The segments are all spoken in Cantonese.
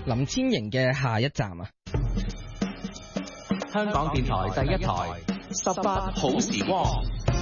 林千瑩嘅下一站啊！ 香港電台第一台18好時光。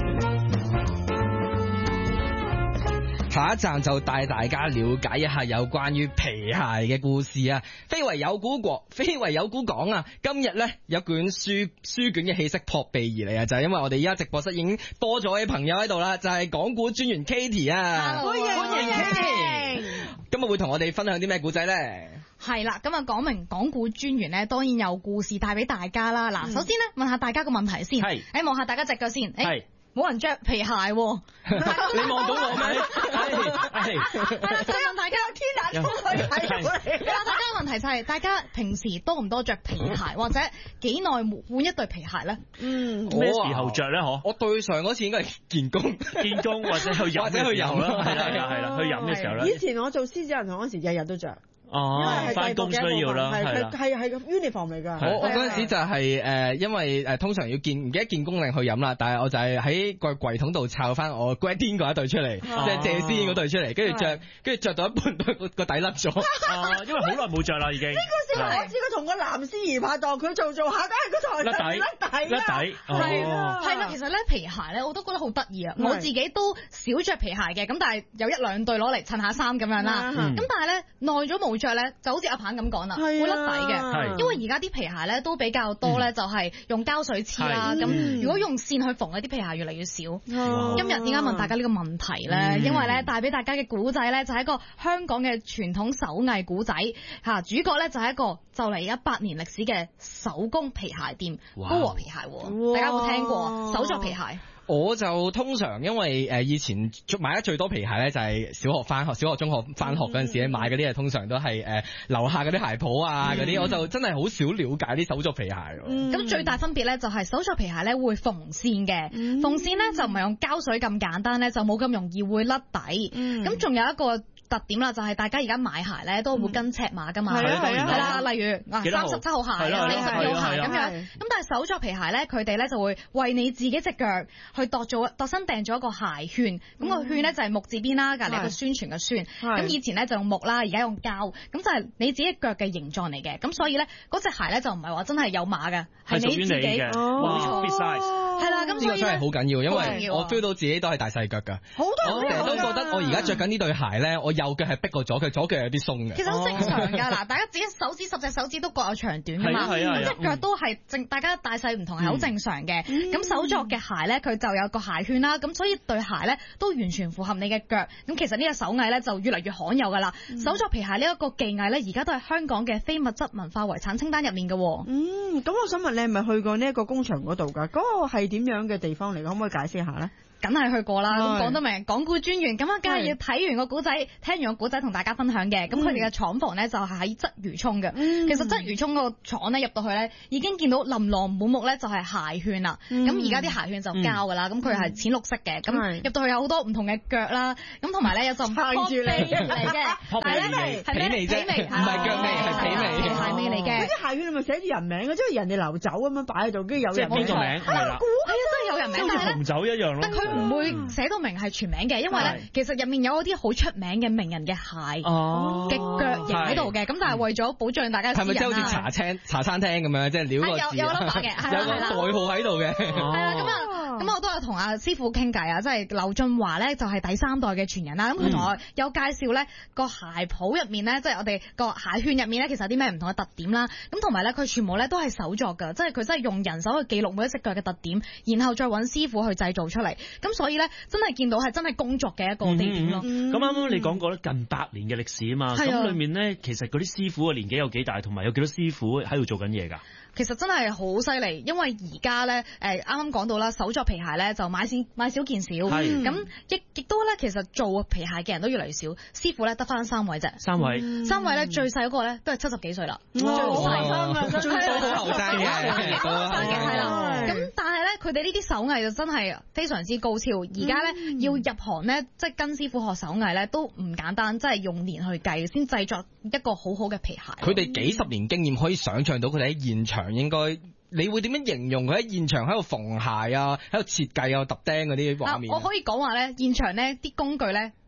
下一站就帶大家了解一下有關於皮鞋嘅故事啊！非為有古講啊！今日咧有卷書卷嘅氣息撲鼻而嚟啊！就係因為我哋而家直播室已經多咗位朋友喺度啦，就係講古專員 Katie 啊！歡迎 Katie！今日會同我哋分享啲咩古仔咧？ 係啦，咁啊講明講古專員咧，當然有故事帶俾大家啦。嗱，首先咧問下大家個問題先，誒望下大家隻腳先，誒。冇人着皮鞋喎， 你望到我咩？ 所以問大家天打出去睇到你。大家嘅問題就係大家平時多唔多着皮鞋，或者幾耐換一對皮鞋咧？ 咩時候着咧？ 我對上嗰次應該係見工或者去飲啦，係啦，去飲嘅時候啦。 以前我做獅子銀行嗰時，日日都着。 哦，翻工需要啦， 係 uniform 嚟㗎。 我嗰陣時就係因為通常要唔記得見工令去飲啦，但係我就係喺個櫃桶度摷翻我 Gradin 嗰一對出嚟，即係謝師宴嗰對出嚟，跟住着到一半個底甩咗。 因為好耐冇着啦已經。 呢個先係我知佢同個男司儀拍檔，佢做下，梗係嗰台甩底。 係啦，其實咧皮鞋咧我都覺得好得意啊！我自己都少着皮鞋嘅，咁但係有一兩對攞嚟襯下衫咁樣啦。咁但係咧耐咗冇着咧，就好似阿鵬咁講啦，會甩底嘅。因為而家啲皮鞋咧都比較多咧，就係用膠水黐啦。咁如果用線去縫嗰啲皮鞋越嚟越少。今日點解問大家呢個問題咧？因為咧帶俾大家嘅古仔咧就係一個香港嘅傳統手藝古仔嚇，主角咧就係一個就嚟100年歷史嘅手工皮鞋店高和皮鞋。大家有冇聽過手作皮鞋？ 我就通常因為以前買得最多皮鞋咧，就係小學、中學翻學嗰陣時咧買嗰啲通常都係樓下嗰啲鞋鋪啊嗰啲，我就真係好少了解啲手作皮鞋。 咁最大分別咧就係手作皮鞋咧會縫線嘅，縫線咧就唔係用膠水咁簡單咧，就冇咁容易會甩底。咁仲有一個特點啦，就係大家而家買鞋咧都會跟尺碼噶嘛，係啦，例如37號鞋、42號鞋咁樣。咁但係手作皮鞋咧，佢哋咧就會為你自己隻腳去度身訂咗一個鞋圈，咁個圈咧就係木字邊啦，隔離有個宣傳嘅宣。咁以前咧就用木啦，而家用膠，咁就係你自己腳嘅形狀嚟嘅。咁所以咧嗰隻鞋咧就唔係話真係有碼嘅，係你自己嘅。冇錯，係啦。咁所以呢個真係好緊要，因為我 feel 到自己都係大細腳㗎。好多人成日都覺得我而家着緊呢對鞋咧，我右腳係逼過左腳，左腳有啲鬆嘅。其實好正常㗎，嗱，大家自己手指10隻手指都各有長短㗎嘛，咁隻腳都係大家大細唔同係好正常嘅。咁手作嘅鞋咧，佢就有個鞋圈啦，咁所以對鞋咧都完全符合你嘅腳。咁其實呢個手藝咧就越嚟越罕有㗎啦。手作皮鞋呢一個技藝咧，而家都係香港嘅非物質文化遺產清單入面嘅。 咁我想問你係咪去過呢一個工場嗰度㗎？嗰個係點樣嘅地方嚟？可唔可以解釋下咧？梗係去過啦，咁講得明講古專員，咁啊梗係要睇完個古仔，聽完個古仔同大家分享嘅。咁佢哋嘅廠房咧就係喺鰂魚涌嘅。其實鰂魚涌個廠咧入到去咧，已經見到琳琅滿目咧就係鞋圈啦。咁而家啲鞋圈就膠噶啦，咁佢係淺綠色嘅。咁入到去有好多唔同嘅腳啦，咁同埋咧有陣撲鼻嚟嘅，皮味啫，唔係腳味，係皮味鞋味嚟嘅。嗰啲鞋圈咪寫住人名嘅，即係人哋流酒咁樣擺喺度，跟住有人名。係啊，真係有人名， 好似紅酒一樣咯。 唔會寫到明係全名嘅，因為咧其實入面有一啲好出名嘅名人嘅鞋嘅腳型喺度嘅，咁但係為咗保障大家私隱啊，係咪即係好似茶餐廳咁樣，即係撩個字，有 number 嘅，有個代號喺度嘅。係啦，咁我都有同阿師傅傾偈啊，即係劉俊華咧就係第3代嘅傳人啦。咁佢同我有介紹咧個鞋鋪入面咧，即係我哋個鞋圈入面咧，其實有啲咩唔同嘅特點啦。咁同埋咧佢全部咧都係手作㗎，即係佢真係用人手去記錄每一隻腳嘅特點，然後再揾師傅去製造出嚟。咁所以咧，真係見到係真係工作嘅一個地點咯。 咁啱啱你講過咧，近100年嘅歷史啊嘛，咁裏面咧，其實嗰啲師傅嘅年紀有幾大，同埋有幾多師傅喺度做緊嘢㗎？ 其實真係好犀利，因為而家咧啱啱講到啦，手作皮鞋咧就買少見少，咁亦都咧其實做皮鞋嘅人都越嚟越少，師傅咧得翻3位啫。3位咧最細嗰個咧都係70幾歲啦，最細最後生嘅係啦。咁但係咧佢哋呢啲手藝就真係非常之高超，而家咧要入行咧即係跟師傅學手藝咧都唔簡單，真係用年去計先製作一個好好嘅皮鞋。佢哋幾十年經驗可以想像到佢哋喺現場。應該你會點樣形容佢喺現場喺度縫鞋啊，喺度設計啊，揼釘嗰啲畫面？我可以講話咧，現場咧啲工具咧，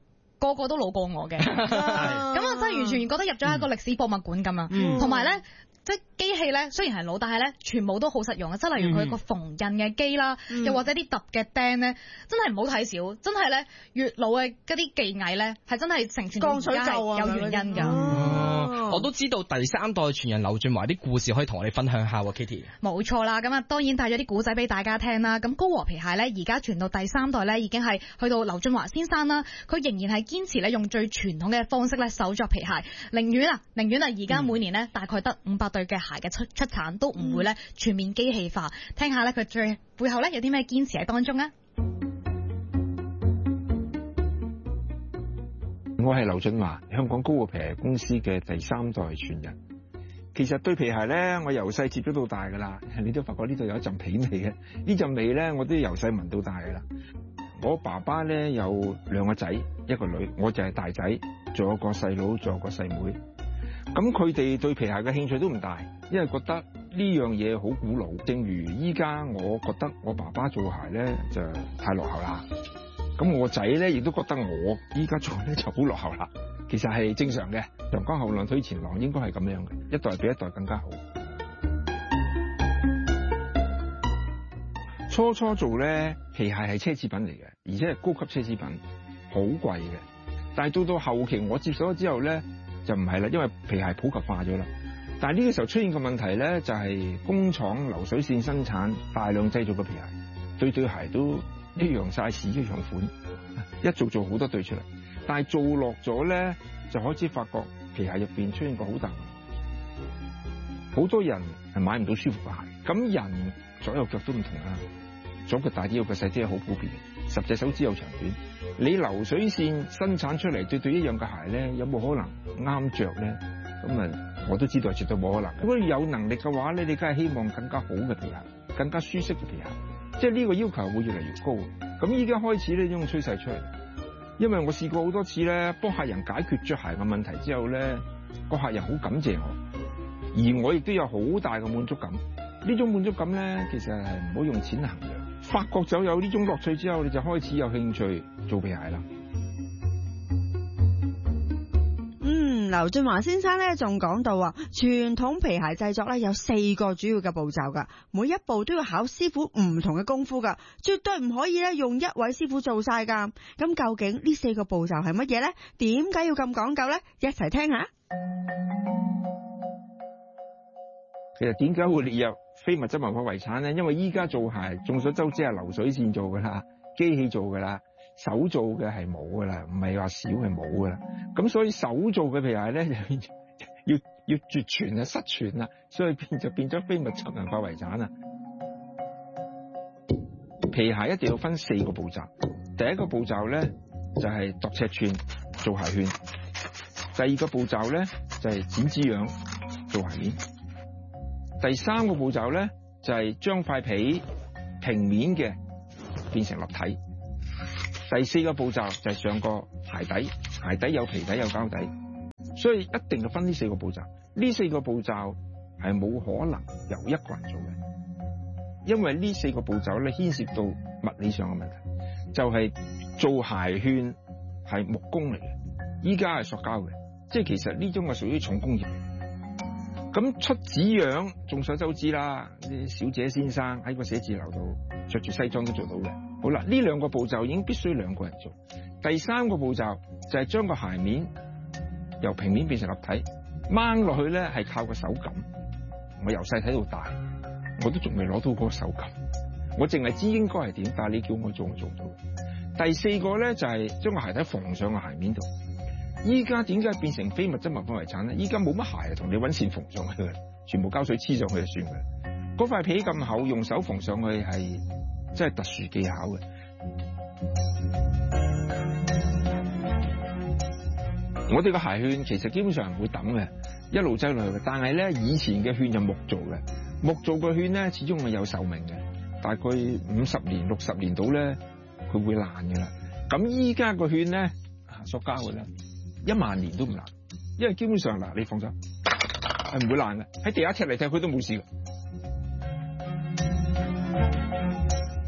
個個都老過我嘅，咁啊真係完全覺得入咗一個歷史博物館咁啊，同埋咧。即係機器咧，雖然係老，但係咧全部都好實用啊！即係例如佢個縫印嘅機啦，又或者啲揼嘅釘咧，真係唔好睇少，真係咧越老嘅嗰啲技藝咧，係真係成傳到而家係有原因㗎。 我都知道第三代傳人劉俊華啲故事可以同我哋分享下喎 ，Kitty。 冇錯啦，咁啊當然帶咗啲古仔俾大家聽啦。咁高和皮鞋咧，而家傳到第三代咧，已經係去到劉俊華先生啦。佢仍然係堅持咧用最傳統嘅方式咧手作皮鞋，寧願啊，而家每年咧大概得500對嘅鞋嘅出產都唔會咧全面機器化。聽下咧佢最背後咧有啲咩堅持喺當中啊？ 我係劉俊華，香港高和皮鞋公司嘅第三代傳人。其實對皮鞋咧，我由細接咗到大噶啦。你都發覺呢度有一陣皮味嘅，呢陣味咧我都由細聞到大噶啦。我爸爸咧有2個仔1個女，我就係大仔，仲有個細佬，仲有個細妹。咁佢哋對皮鞋嘅興趣都唔大，因為覺得呢樣嘢好古老。正如依家我覺得我爸爸做鞋咧就太落後啦。咁我仔咧亦都覺得我依家做咧就好落後啦。其實係正常嘅，長江後浪推前浪，應該係咁樣嘅，一代比一代更加好。初做咧皮鞋係奢侈品嚟嘅，而且係高級奢侈品，好貴嘅。但係到後期我接手咗之後咧就唔係啦，因為皮鞋普及化咗啦。但係呢個時候出現個問題咧就係工廠流水線生產大量製造嘅皮鞋，對鞋都一樣size一樣款，一做好多對出嚟。但係做落咗咧，就開始發覺皮鞋入邊出現個好大問題，好多人係買唔到舒服嘅鞋。咁人左右腳都唔同啦，左腳大啲，右腳細啲係好普遍，10隻手指有長短。你流水線生產出嚟對一樣嘅鞋咧，有冇可能啱着咧？咁啊，我都知道係絕對冇可能。如果你有能力嘅話咧，你梗係希望更加好嘅皮鞋，更加舒適嘅皮鞋，即係呢個要求會越嚟越高。咁依家開始呢種趨勢出嚟。因為我試過好多次咧，幫客人解決着鞋嘅問題之後咧，個客人好感謝我，而我亦都有好大嘅滿足感。呢種滿足感咧，其實係唔好用錢衡量。發覺咗有呢種樂趣之後，你就開始有興趣做皮鞋啦。 劉俊華先生咧仲講到啊，傳統皮鞋製作咧有4個主要嘅步驟噶，每一步都要考師傅唔同嘅功夫噶，絕對唔可以咧用一位師傅做晒噶。咁究竟呢4個步驟係乜嘢咧？點解要咁講究咧？一齊聽下。 其實點解會列入非物質文化遺產咧？因為依家做鞋眾所周知係流水線做噶啦，機器做噶啦。手做嘅係冇噶啦，唔係話少係冇噶啦。咁所以手做嘅皮鞋咧就要絕傳啊，失傳啦，所以變咗非物質文化遺產啊。皮鞋一定要分4個步驟。第一個步驟咧就係度尺寸做鞋楦，第二個步驟咧就係剪紙樣做鞋面，第3個步驟咧就係將塊皮平面嘅變成立體。第4個步驟就係上個鞋底，鞋底有皮底有膠底，所以一定要分呢4個步驟。呢4個步驟係冇可能由一個人做嘅，因為呢4個步驟咧牽涉到物理上嘅問題，就係做鞋楦係木工嚟嘅，依家係塑膠嘅，即係其實呢種係屬於重工業。咁出紙樣，眾所周知啦，啲小姐先生喺個寫字樓度着住西裝都做到嘅。好啦，呢2個步驟已經必須2個人做。第3個步驟就係將個鞋面由平面變成立體，掹落去咧係靠個手感。我由細睇到大，我都仲未攞到嗰個手感。我淨係知應該係點，但係你叫我做，我做唔到。第4個咧就係將個鞋底縫上個鞋面度。依家點解變成非物質文化遺產咧？依家冇乜鞋係同你揾線縫上去嘅，全部膠水黐上去就算嘅。嗰塊皮咁厚，用手縫上去係真係特殊技巧嘅。我哋個鞋楦其實基本上唔會抌嘅，一路擠落去嘅。但係咧，以前嘅楦就木做嘅，木做個楦咧始終係有壽命嘅，大概50年、60年到咧，佢會爛嘅啦。咁依家個楦咧，塑膠嘅啦，10000年都唔爛，因為基本上嗱，你放心係唔會爛嘅，喺地下踢嚟踢去都冇事嘅。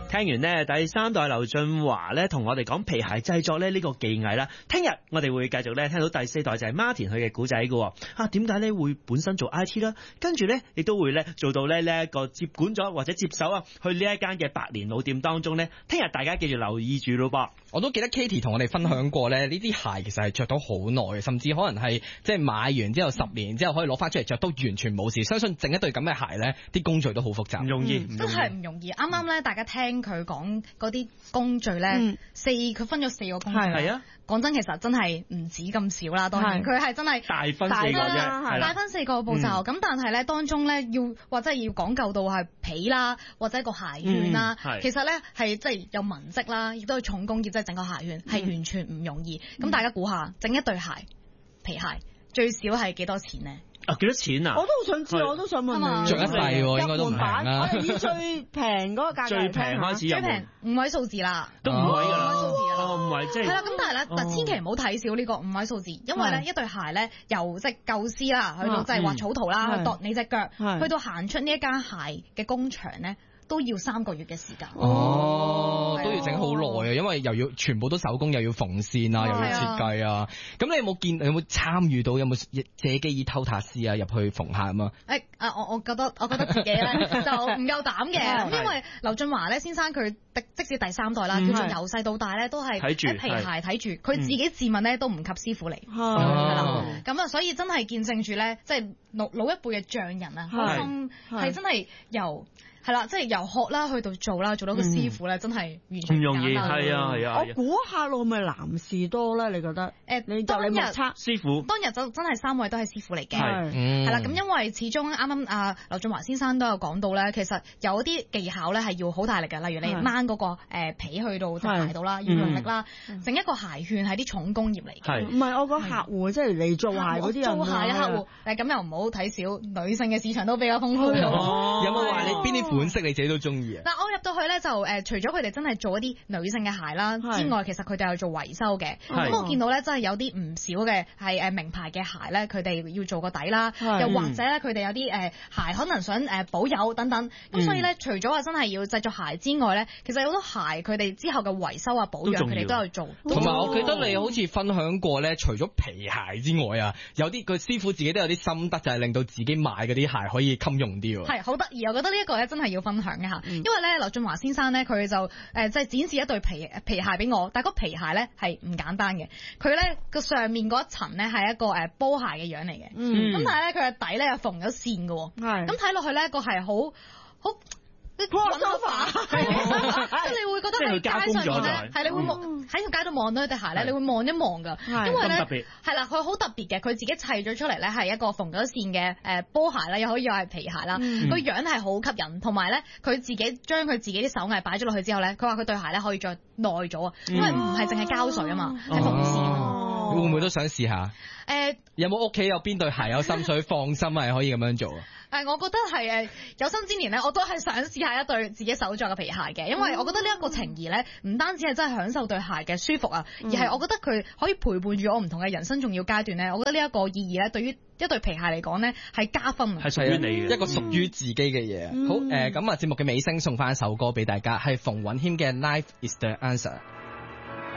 聽完呢第三代劉俊華咧同我哋講皮鞋製作咧呢個技藝啦，聽日我哋會繼續咧聽到第四代就係 Martin 佢嘅古仔嘅。點解咧會本身做 IT 啦，跟住咧亦都會咧做到咧呢一個接管咗或者接手啊去呢一間嘅百年老店當中咧。聽日大家記住留意住咯噃。 我都記得 Katie 同我哋分享過咧，呢啲鞋其實係着到好耐，甚至可能係即係買完之後10年之後可以攞翻出嚟着都完全冇事。相信整一對咁嘅鞋咧，啲工序都好複雜， 唔容易， 真係唔容易。啱啱咧，大家聽佢講嗰啲工序咧，佢分咗4個工序。 係啊。 講真，其實真係唔止咁少啦。當然，佢係真係大分4個啫， 大分4個步驟。咁但係咧，當中咧或者要講究到係皮啦，或者個鞋楦啦，其實咧係即係有文職啦，亦都係重工業，即係整個鞋楦係完全唔容易。咁大家估下，整一對鞋皮鞋最少係幾多錢呢？ 幾多錢啊？ 我都好想知，我都想問你。 着一世喎，應該都唔平啦。 我哋以最平嗰個價最平開始入， 最平5位數字啦， 都5位㗎啦， 唔係即係。 係啦，咁但係咧，嗱千祈唔好睇少呢個5位數字，因為咧一對鞋咧由即係構思啦，去到即係畫草圖啦，去度你隻腳，去到行出呢一間鞋嘅工場咧，都要3個月嘅時間。 都要整好耐啊，因為又要全部都手工，又要縫線啊，又要設計啊。咁你有冇參與到？有冇借機偷塔斯啊入去縫鞋咁啊？ 我覺得自己咧就唔夠膽嘅，因為劉俊華咧先生佢即使第3代啦，叫做由細到大咧都係喺皮鞋睇住，佢自己自問咧都唔及師傅嚟，係啦。咁啊，所以真係見證住咧，即係老一輩嘅匠人啊，係真係由。係啦，即係由學啦去到做啦，做到個師傅咧，真係完全唔容易。係啊。 我估下路咪男士多咧？你覺得？你當日師傅當日就真係3位都係師傅嚟嘅。係啦，咁因為始終啱啱劉俊華先生都有講到咧，其實有啲技巧咧係要好大力嘅，例如你掹嗰個皮去到隻鞋度啦，要用力啦，整一個鞋楦係啲重工業嚟嘅。 唔係我個客戶即係嚟做鞋嗰啲人。 做鞋嘅客戶咁又唔好睇少，女性嘅市場都比較豐富。 有冇話你邊啲款式你自己都中意啊？ 嗱，我入到去咧就除咗佢哋真係做一啲女性嘅鞋啦之外，其實佢哋有做維修嘅。咁我見到咧真係有啲唔少嘅係名牌嘅鞋咧，佢哋要做個底啦，又或者咧佢哋有啲鞋可能想保有等等。咁所以咧，除咗話真係要製作鞋之外咧，其實有好多鞋佢哋之後嘅維修啊保養佢哋都有做。 同埋我記得你好似分享過咧，除咗皮鞋之外啊，有啲佢師傅自己都有啲心得，就係令到自己買嗰啲鞋可以襟用啲喎。 係好得意，我覺得呢一個咧真係要分享嘅嚇，因為咧劉俊華先生咧佢就即係展示一對皮鞋俾我，但係個皮鞋咧係唔簡單嘅，佢咧個上面嗰一層咧係一個波鞋嘅樣嚟嘅，咁但係咧佢嘅底咧又縫咗線嘅喎，咁睇落去咧個係好。即係你會覺得喺街上面咧，係你會喺條街度望到佢對鞋咧，你會望一望㗎，因為咧係啦，佢好特別嘅，佢自己砌咗出嚟咧係一個縫咗線嘅波鞋啦，又可以又係皮鞋啦，個樣係好吸引，同埋咧佢自己將佢自己啲手藝擺咗落去之後咧，佢話佢對鞋咧可以着耐咗啊，因為唔係淨係膠水啊嘛，係縫線。 會唔會都想試下？有冇屋企有邊對鞋有心水，放心係可以咁樣做啊？ 我覺得係有生之年咧，我都係想試下一對自己手作嘅皮鞋嘅，因為我覺得呢一個情誼咧，唔單止係真係享受對鞋嘅舒服啊，而係我覺得佢可以陪伴住我唔同嘅人生重要階段咧。我覺得呢一個意義咧，對於一對皮鞋嚟講咧係加分， 係屬於你嘅一個屬於自己嘅嘢。好咁啊，節目嘅尾聲送翻一首歌俾大家，係馮允謙嘅《Life Is The Answer》。